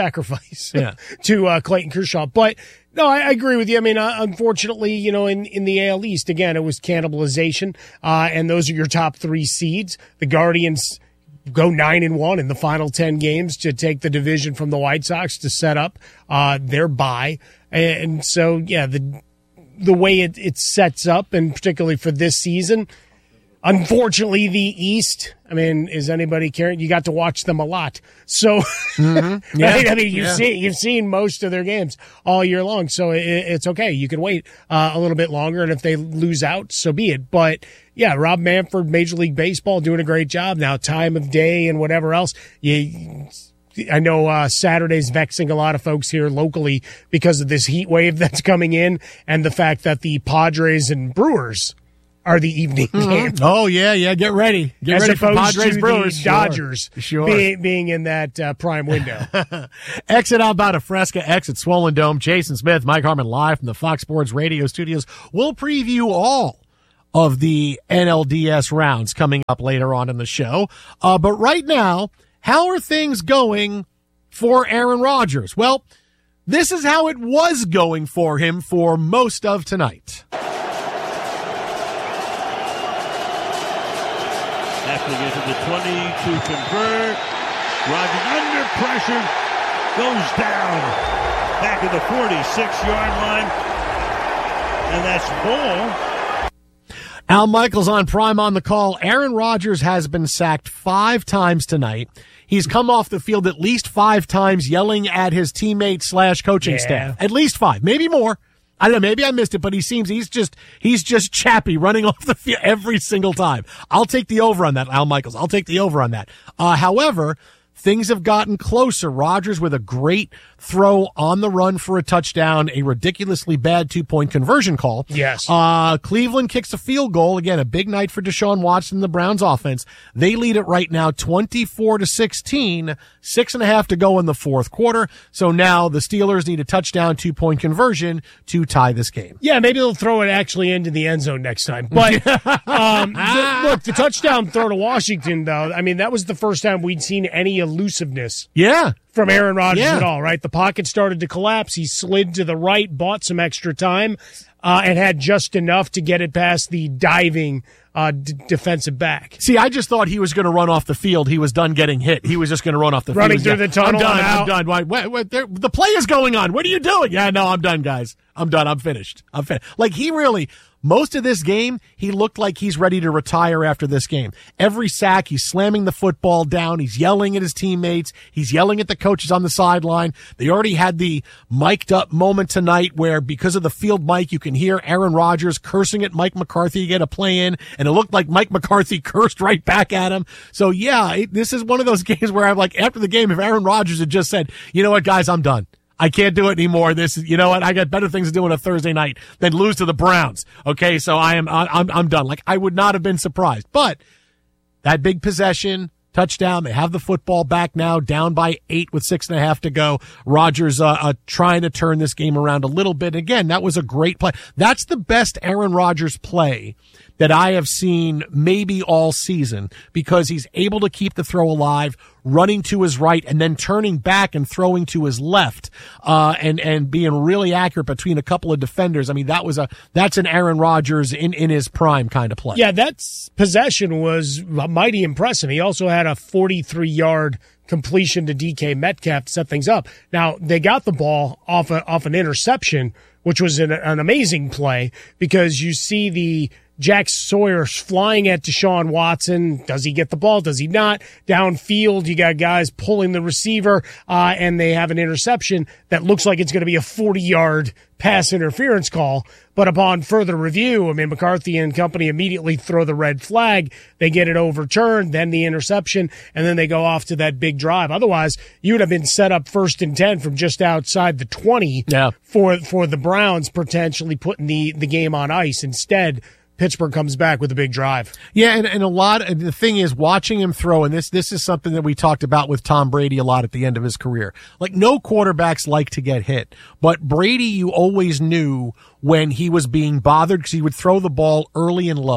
sacrifice Yeah. to uh, Clayton Kershaw. But no, I, I agree with you. I mean, uh, unfortunately, you know, in, in the A L East, again, it was cannibalization, uh, and those are your top three seeds. The Guardians go nine and one in the final ten games to take the division from the White Sox to set up uh, their bye. And so, yeah, the the way it, it sets up, and particularly for this season, unfortunately, the East, I mean, is anybody caring? You got to watch them a lot. So, mm-hmm. yeah. right? I mean, you've, yeah. seen, you've seen most of their games all year long. So it, it's okay. You can wait uh, a little bit longer. And if they lose out, so be it. But yeah, Rob Manfred, Major League Baseball, doing a great job now. Time of day and whatever else. You, I know uh, Saturday's vexing a lot of folks here locally because of this heat wave that's coming in and the fact that the Padres and Brewers are the evening mm-hmm. game. Oh, yeah, yeah. Get ready. Get As ready for opposed Padres to Brewers. the Dodgers sure. Sure. Being, being in that uh, prime window. Exit Alberta Fresca, exit Swollen Dome. Jason Smith, Mike Harmon live from the Fox Sports Radio studios. We'll preview all of the N L D S rounds coming up later on in the show. Uh, but right now, how are things going for Aaron Rodgers? Well, this is how it was going for him for most of tonight. After they get to the twenty to convert, Rodgers under pressure, goes down back at the forty-six-yard line, and that's ball. Al Michaels on Prime on the call. Aaron Rodgers has been sacked five times tonight. He's come off the field at least five times yelling at his teammates slash coaching Yeah. staff. At least five, maybe more. I don't know, maybe I missed it, but he seems he's just he's just chappy running off the field every single time. I'll take the over on that, Al Michaels. I'll take the over on that. Uh, however, things have gotten closer. Rodgers with a great throw on the run for a touchdown, a ridiculously bad two-point conversion call. Yes. Uh, Cleveland kicks a field goal. Again, a big night for Deshaun Watson and the Browns offense. They lead it right now twenty-four to sixteen, six and a half to go in the fourth quarter. So now the Steelers need a touchdown two-point conversion to tie this game. Yeah, maybe they'll throw it actually into the end zone next time. But um, the, look, the touchdown throw to Washington, though, I mean, that was the first time we'd seen any elusiveness. Yeah. From Aaron Rodgers Yeah. at all, right? The pocket started to collapse. He slid to the right, bought some extra time, uh, and had just enough to get it past the diving uh, d- defensive back. See, I just thought he was going to run off the field. He was done getting hit. He was just going to run off the Running field. through the tunnel I'm done. and out. I'm done. Why, what, what, there, the play is going on. What are you doing? Yeah, no, I'm done, guys. I'm done. I'm finished. I'm finished. Like, he really, most of this game, he looked like he's ready to retire after this game. Every sack, he's slamming the football down. He's yelling at his teammates. He's yelling at the coaches on the sideline. They already had the mic'd up moment tonight where, because of the field mic, you can hear Aaron Rodgers cursing at Mike McCarthy to get a play in, and it looked like Mike McCarthy cursed right back at him. So, yeah, it, this is one of those games where I'm like, after the game, if Aaron Rodgers had just said, you know what, guys, I'm done. I can't do it anymore. This is, you know what? I got better things to do on a Thursday night than lose to the Browns. Okay, so I am, I'm, I'm done. Like, I would not have been surprised. But that big possession, touchdown, they have the football back now, down by eight with six and a half to go. Rodgers uh, uh, trying to turn this game around a little bit. Again, that was a great play. That's the best Aaron Rodgers play that I have seen maybe all season, because he's able to keep the throw alive, running to his right and then turning back and throwing to his left, uh, and, and being really accurate between a couple of defenders. I mean, that was a, that's an Aaron Rodgers in, in his prime kind of play. Yeah, that possession was mighty impressive. He also had a forty-three yard completion to D K Metcalf to set things up. Now, they got the ball off a, off an interception, which was an, an amazing play, because you see the Jack Sawyer flying at Deshaun Watson. Does he get the ball? Does he not? Downfield, you got guys pulling the receiver, uh, and they have an interception that looks like it's going to be a forty yard pass interference call. But upon further review, I mean, McCarthy and company immediately throw the red flag. They get it overturned, then the interception, and then they go off to that big drive. Otherwise, you would have been set up first and ten from just outside the twenty yeah. for, for the Browns, potentially putting the, the game on ice. Instead, Pittsburgh comes back with a big drive. Yeah, and, and a lot, and the thing is, watching him throw, and this this is something that we talked about with Tom Brady a lot at the end of his career. Like, no quarterbacks like to get hit, but Brady, you always knew when he was being bothered, because he would throw the ball early and low.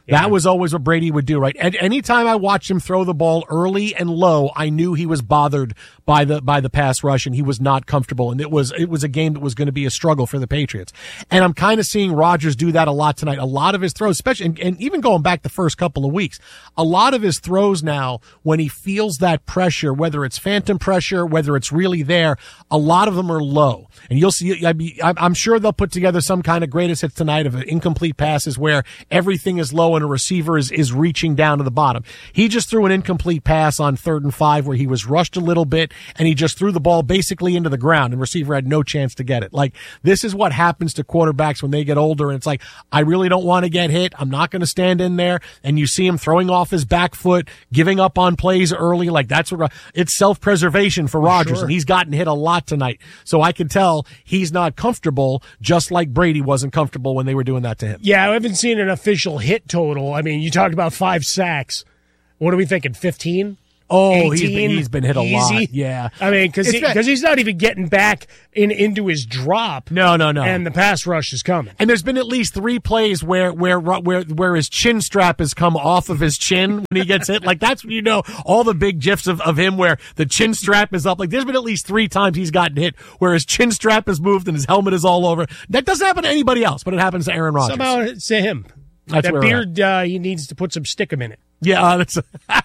Yeah. That was always what Brady would do, right? And anytime I watched him throw the ball early and low, I knew he was bothered by the by the pass rush and he was not comfortable. And it was it was a game that was going to be a struggle for the Patriots. And I'm kind of seeing Rodgers do that a lot tonight. A lot of his throws, especially and, and even going back the first couple of weeks, a lot of his throws now, when he feels that pressure, whether it's phantom pressure, whether it's really there, a lot of them are low. And you'll see, I be, I'm sure they'll put together some kind of greatest hits tonight of incomplete passes where everything is low and a receiver is, is reaching down to the bottom. He just threw an incomplete pass on third and five where he was rushed a little bit and he just threw the ball basically into the ground and receiver had no chance to get it. Like, this is what happens to quarterbacks when they get older and it's like, I really don't want to get hit. I'm not going to stand in there. And you see him throwing off his back foot, giving up on plays early. Like, that's what, it's self-preservation for Rodgers. Sure. And he's gotten hit a lot tonight. So I can tell he's not comfortable, just like Brady wasn't comfortable when they were doing that to him. Yeah, I haven't seen an official hit total. I mean, you talked about five sacks. What are we thinking, fifteen? Oh, he's been, he's been hit a Easy? lot. Yeah. I mean, because he, he's not even getting back in into his drop. No, no, no. And the pass rush is coming. And there's been at least three plays where where where where his chin strap has come off of his chin when he gets hit. Like, that's when you know all the big gifs of, of him where the chin strap is up. Like, there's been at least three times he's gotten hit where his chin strap is moved and his helmet is all over. That doesn't happen to anybody else, but it happens to Aaron Rodgers. Somehow it's to him. That's that where beard, uh, he needs to put some stickum in it. Yeah, uh, that's.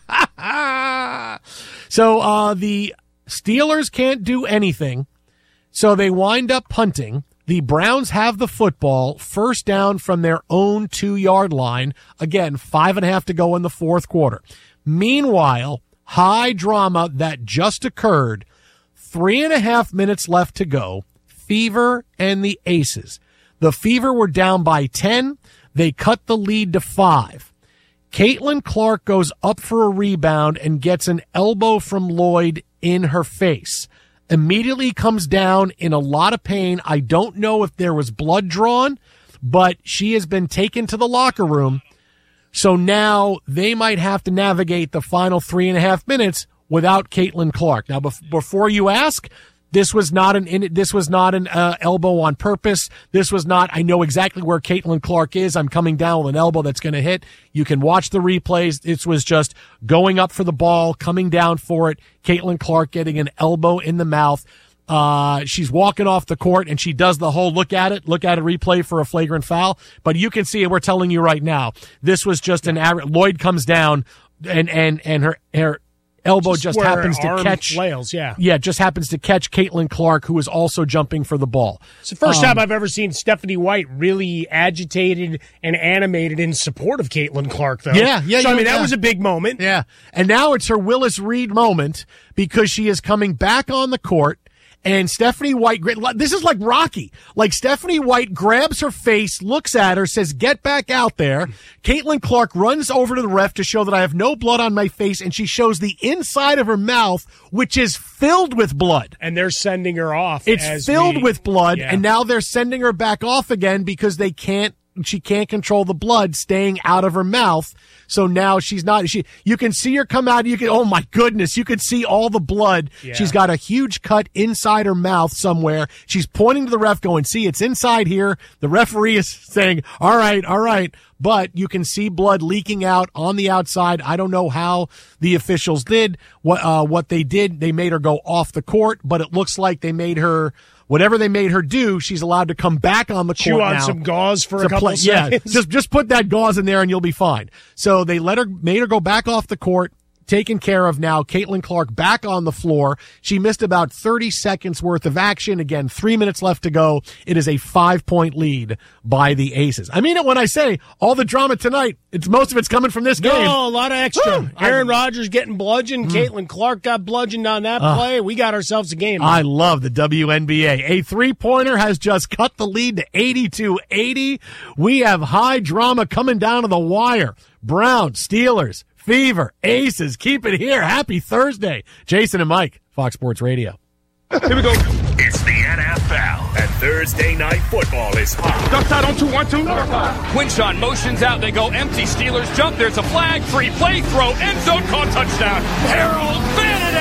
So uh, the Steelers can't do anything, so they wind up punting. The Browns have the football, first down from their own two-yard line. Again, five and a half to go in the fourth quarter. Meanwhile, high drama that just occurred. Three and a half minutes left to go. Fever and the Aces. The Fever were down by ten. They cut the lead to five. Caitlin Clark goes up for a rebound and gets an elbow from Lloyd in her face. Immediately comes down in a lot of pain. I don't know if there was blood drawn, but she has been taken to the locker room. So now they might have to navigate the final three and a half minutes without Caitlin Clark. Now, bef- before you ask, This was not an in, this was not an uh, elbow on purpose. This was not, I know exactly where Caitlin Clark is. I'm coming down with an elbow that's going to hit. You can watch the replays. This was just going up for the ball, coming down for it. Caitlin Clark getting an elbow in the mouth. Uh, she's walking off the court and she does the whole look at it, look at a replay for a flagrant foul. But you can see it. We're telling you right now, this was just an average. Lloyd comes down and, and, and her, her, elbow just, just happens to catch flails, yeah. Yeah, just happens to catch Caitlin Clark, who is also jumping for the ball. It's the first um, time I've ever seen Stephanie White really agitated and animated in support of Caitlin Clark, though. Yeah, yeah. So, I mean, yeah. that was a big moment. Yeah. And now it's her Willis Reed moment because she is coming back on the court. And Stephanie White, this is like Rocky. Like, Stephanie White grabs her face, looks at her, says, get back out there. Caitlin Clark runs over to the ref to show that I have no blood on my face, and she shows the inside of her mouth, which is filled with blood. And they're sending her off. It's as filled we, with blood, yeah. and now they're sending her back off again because they can't, she can't control the blood staying out of her mouth. So now she's not, she, you can see her come out. You can, oh my goodness, you can see all the blood. Yeah. She's got a huge cut inside her mouth somewhere. She's pointing to the ref going, see, it's inside here. The referee is saying, all right, all right. But you can see blood leaking out on the outside. I don't know how the officials did what, uh, what they did. They made her go off the court, but it looks like they made her, whatever they made her do, she's allowed to come back on the Chew court on now some gauze for a couple play. seconds. Yeah, just just put that gauze in there and you'll be fine. So they let her, made her go back off the court, taken care of now. Caitlin Clark back on the floor. She missed about thirty seconds worth of action. Again, three minutes left to go. It is a five-point lead by the Aces. I mean it when I say all the drama tonight, it's most of it's coming from this game. No, a lot of extra. Woo! Aaron I, Rodgers getting bludgeoned. Mm. Caitlin Clark got bludgeoned on that uh, play. We got ourselves a game. Man. I love the W N B A. A three-pointer has just cut the lead to eighty-two eighty. We have high drama coming down to the wire. Browns, Steelers, Fever, Aces, keep it here. Happy Thursday. Jason and Mike, Fox Sports Radio. Here we go. It's the N F L, and Thursday Night Football is hot. Ducks out on two, one, two. Quinshon motions out. They go empty. Steelers jump. There's a flag. Free play. Throw. End zone. Caught. Touchdown. Harold Bannon,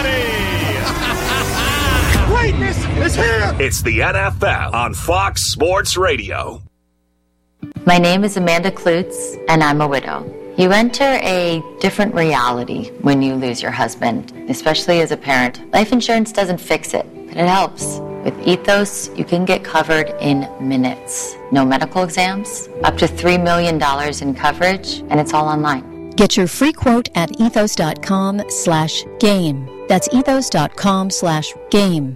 everybody. Greatness is here. It's the N F L on Fox Sports Radio. My name is Amanda Klutz, and I'm a widow. You enter a different reality when you lose your husband, especially as a parent. Life insurance doesn't fix it, but it helps. With Ethos, you can get covered in minutes. No medical exams, up to three million dollars in coverage, and it's all online. Get your free quote at ethos.com slash game. That's ethos.com slash game.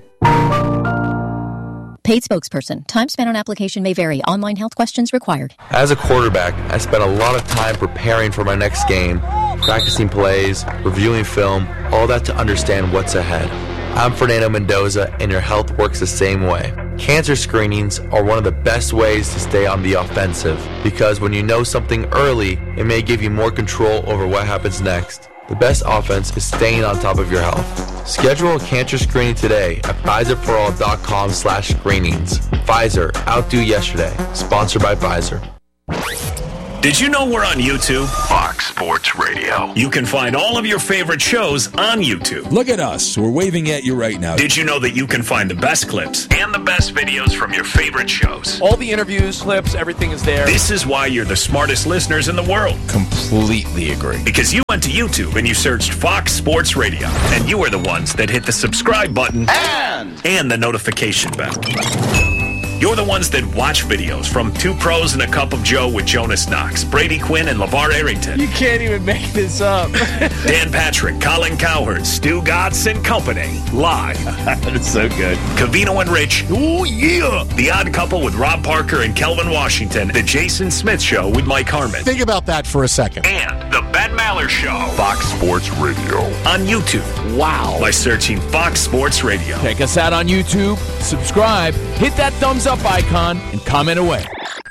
Paid spokesperson. Time spent on application may vary. Online health questions required. As a quarterback, I spent a lot of time preparing for my next game, practicing plays, reviewing film, all that to understand what's ahead. I'm Fernando Mendoza, and your health works the same way. Cancer screenings are one of the best ways to stay on the offensive, because when you know something early, it may give you more control over what happens next. The best offense is staying on top of your health. Schedule a cancer screening today at Pfizerforall.com slash screenings. Pfizer, outdo yesterday. Sponsored by Pfizer. Did you know we're on YouTube? Fox Sports Radio. You can find all of your favorite shows on YouTube. Look at us. We're waving at you right now. Did you know that you can find the best clips and the best videos from your favorite shows? All the interviews, clips, everything is there. This is why you're the smartest listeners in the world. Completely agree. Because you went to YouTube and you searched Fox Sports Radio, and you are the ones that hit the subscribe button and, and the notification bell. You're the ones that watch videos from Two Pros and a Cup of Joe with Jonas Knox, Brady Quinn, and LeVar Arrington. You can't even make this up. Dan Patrick, Colin Cowherd, Stu Gatz and Company. Live. That's so good. Covino and Rich. Oh, yeah. The Odd Couple with Rob Parker and Kelvin Washington. The Jason Smith Show with Mike Harmon. Think about that for a second. And The Ben Maller Show. Fox Sports Radio. On YouTube. Wow. By searching Fox Sports Radio. Check us out on YouTube. Subscribe. Hit that thumbs up icon and comment away.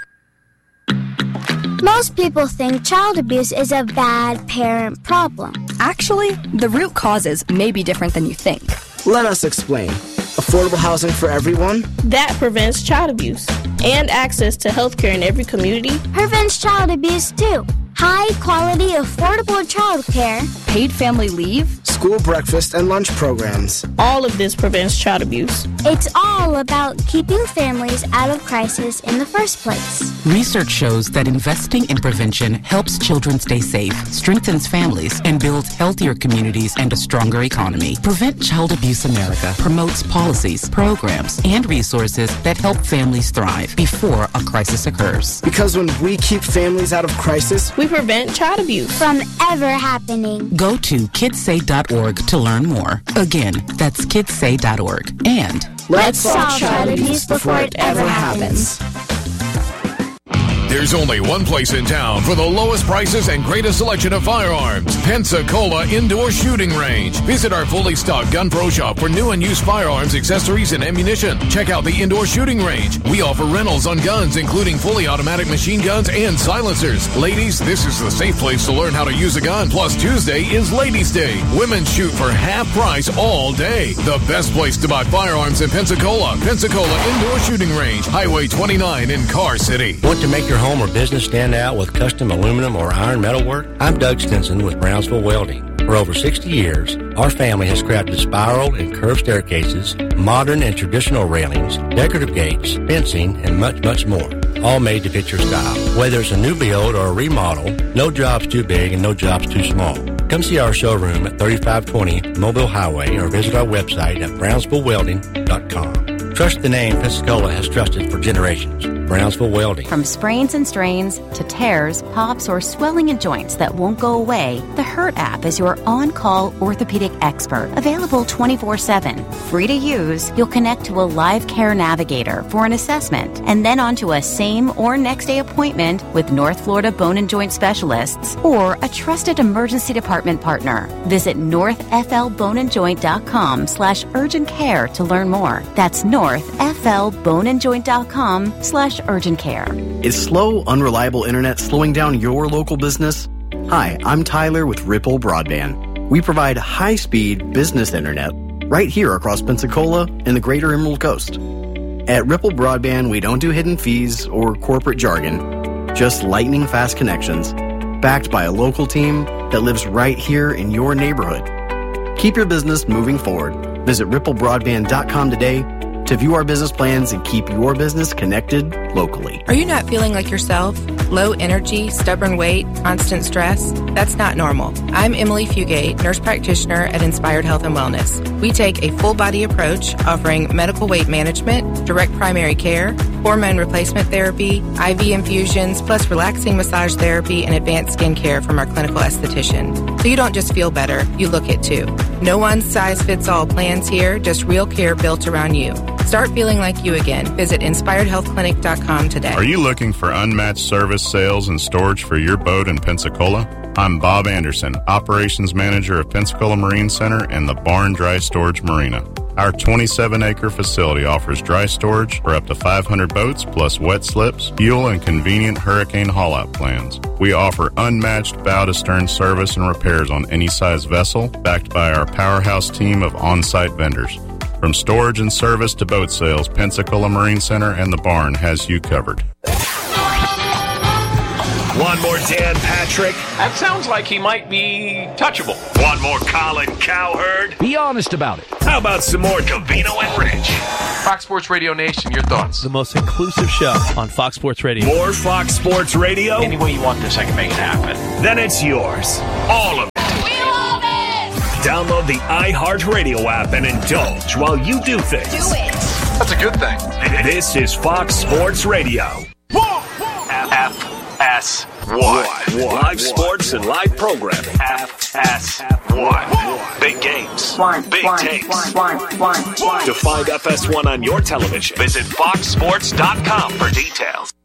Most people think child abuse is a bad parent problem. Actually, the root causes may be different than you think. Let us explain. Affordable housing for everyone? That prevents child abuse. And access to health care in every community. Prevents child abuse too. High quality, affordable child care. Paid family leave. School breakfast and lunch programs. All of this prevents child abuse. It's all about keeping families out of crisis in the first place. Research shows that investing in prevention helps children stay safe, strengthens families, and builds healthier communities and a stronger economy. Prevent Child Abuse America promotes policies, programs, and resources that help families thrive before a crisis occurs. Because when we keep families out of crisis, we prevent child abuse from ever happening. Go to kids say dot org to learn more. Again, that's kids say dot org. And let's solve child abuse before it ever happens. There's only one place in town for the lowest prices and greatest selection of firearms. Pensacola Indoor Shooting Range. Visit our fully stocked Gun Pro shop for new and used firearms, accessories, and ammunition. Check out the Indoor Shooting Range. We offer rentals on guns, including fully automatic machine guns and silencers. Ladies, this is the safe place to learn how to use a gun. Plus, Tuesday is Ladies' Day. Women shoot for half price all day. The best place to buy firearms in Pensacola. Pensacola Indoor Shooting Range. Highway twenty-nine in Car City. Want to make your home or business stand out with custom aluminum or iron metal work? I'm Doug Stinson with Brownsville Welding. For over sixty years, our family has crafted spiral and curved staircases, modern and traditional railings, decorative gates, fencing, and much, much more. All made to fit your style. Whether it's a new build or a remodel, no job's too big and no job's too small. Come see our showroom at thirty-five twenty Mobile Highway or visit our website at brownsville welding dot com. Trust the name Pensacola has trusted for generations. Brownsville Welding. From sprains and strains to tears, pops, or swelling in joints that won't go away, the Hurt app is your on-call orthopedic expert. Available twenty-four seven. Free to use, you'll connect to a live care navigator for an assessment and then onto a same or next day appointment with North Florida Bone and Joint Specialists or a trusted emergency department partner. Visit north f l bone and joint dot com slash urgent care to learn more. That's north f l bone and joint dot com slash urgent care. Is slow, unreliable internet slowing down your local business? Hi, I'm Tyler with Ripple Broadband. We provide high-speed business internet right here across Pensacola and the greater Emerald Coast. At Ripple Broadband, we don't do hidden fees or corporate jargon, just lightning-fast connections, backed by a local team that lives right here in your neighborhood. Keep your business moving forward. Visit ripple broadband dot com today to to view our business plans and keep your business connected locally. Are you not feeling like yourself? Low energy, stubborn weight, constant stress? That's not normal. I'm Emily Fugate, nurse practitioner at Inspired Health and Wellness. We take a full body approach offering medical weight management, direct primary care, hormone replacement therapy, I V infusions, plus relaxing massage therapy and advanced skin care from our clinical esthetician. So you don't just feel better, you look it too. No one size fits all plans here, just real care built around you. Start feeling like you again. Visit inspired health clinic dot com today. Are you looking for unmatched service, sales, and storage for your boat in Pensacola? I'm Bob Anderson, Operations Manager of Pensacola Marine Center and the Barn Dry Storage Marina. Our twenty-seven acre facility offers dry storage for up to five hundred boats, plus wet slips, fuel, and convenient hurricane haul-out plans. We offer unmatched bow-to-stern service and repairs on any size vessel, backed by our powerhouse team of on-site vendors. From storage and service to boat sales, Pensacola Marine Center and the Barn has you covered. One more Dan Patrick. That sounds like he might be touchable. One more Colin Cowherd. Be honest about it. How about some more Covino and Rich? Fox Sports Radio Nation, your thoughts? The most inclusive show on Fox Sports Radio. More Fox Sports Radio? Any way you want this, I can make it happen. Then it's yours. All of it. We love it! Download the iHeartRadio app and indulge while you do things. Do it! That's a good thing. This is Fox Sports Radio. F S one. Live sports and live programming. F S one. Big games. One, Big one, takes. one, one, one, one. To find F S one on your television, visit fox sports dot com for details.